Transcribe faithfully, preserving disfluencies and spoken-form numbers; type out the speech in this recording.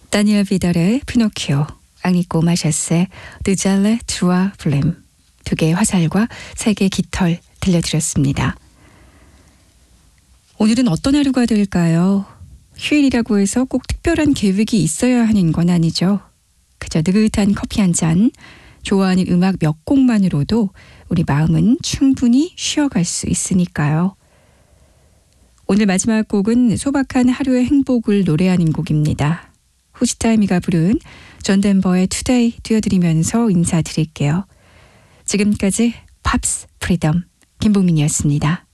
다니엘 비달의 피노키오, 앙리꼬 마샤스의 드잘레 트루아 블렘, 두 개의 화살과 세 개의 깃털 들려드렸습니다. 오늘은 어떤 하루가 될까요? 휴일이라고 해서 꼭 특별한 계획이 있어야 하는 건 아니죠. 그저 느긋한 커피 한 잔, 좋아하는 음악 몇 곡만으로도 우리 마음은 충분히 쉬어갈 수 있으니까요. 오늘 마지막 곡은 소박한 하루의 행복을 노래하는 곡입니다. 후시타이미가 부른 존 덴버의 투데이 띄워드리면서 인사드릴게요. 지금까지 팝스 프리덤 김봉민이었습니다.